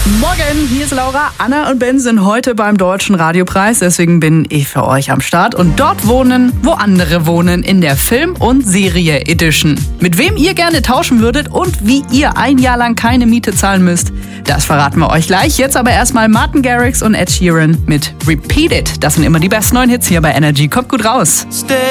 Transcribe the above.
Morgen, hier ist Laura. Anna und Ben sind heute beim Deutschen Radiopreis, deswegen bin ich für euch am Start. Und dort wohnen, wo andere wohnen, in der Film- und Serie-Edition. Mit wem ihr gerne tauschen würdet und wie ihr ein Jahr lang keine Miete zahlen müsst, das verraten wir euch gleich. Jetzt aber erstmal Martin Garrix und Ed Sheeran mit Repeat It. Das sind immer die besten neuen Hits hier bei Energy. Kommt gut raus.